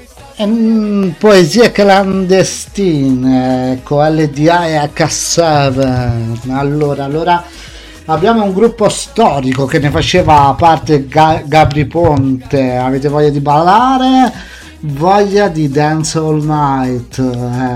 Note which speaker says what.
Speaker 1: Poesie clandestine, ecco, LDI H7. Allora abbiamo un gruppo storico che ne faceva parte, Gabri Ponte. Avete voglia di ballare? Voglia di dance all night?